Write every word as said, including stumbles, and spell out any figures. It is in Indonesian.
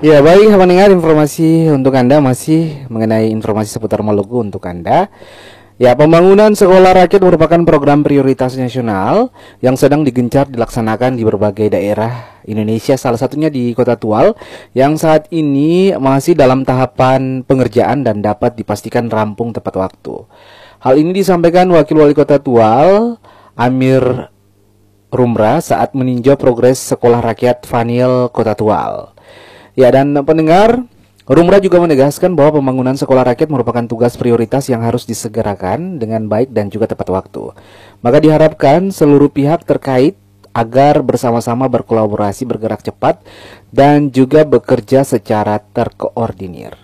Ya baik pendengar, informasi untuk Anda masih mengenai informasi seputar Maluku untuk Anda. Ya, pembangunan sekolah rakyat merupakan program prioritas nasional yang sedang digencar dilaksanakan di berbagai daerah Indonesia, salah satunya di Kota Tual yang saat ini masih dalam tahapan pengerjaan dan dapat dipastikan rampung tepat waktu. Hal ini disampaikan Wakil Wali Kota Tual, Amir Rumra, saat meninjau progres sekolah rakyat Fanil Kota Tual. Ya, dan pendengar, Rumra juga menegaskan bahwa pembangunan sekolah rakyat merupakan tugas prioritas yang harus disegerakan dengan baik dan juga tepat waktu. Maka diharapkan seluruh pihak terkait agar bersama-sama berkolaborasi, bergerak cepat, dan juga bekerja secara terkoordinir.